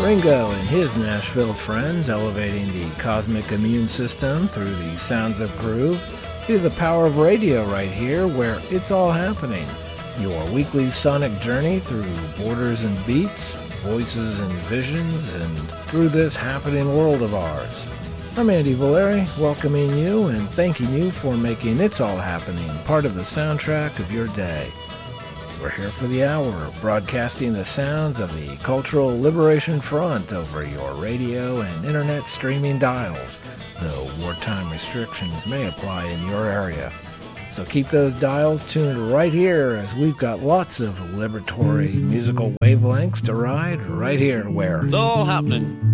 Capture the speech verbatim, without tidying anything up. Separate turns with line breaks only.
Ringo and his Nashville friends elevating the cosmic immune system through the sounds of groove, through the power of radio right here where it's all happening. Your weekly sonic journey through borders and beats, voices and visions, and through this happening world of ours. I'm Andy Valeri, welcoming you and thanking you for making It's All Happening part of the soundtrack of your day. We're here for the hour, broadcasting the sounds of the Cultural Liberation Front over your radio and internet streaming dials, though wartime restrictions may apply in your area. So keep those dials tuned right here, as we've got lots of liberatory musical wavelengths to ride right here where
it's all happening.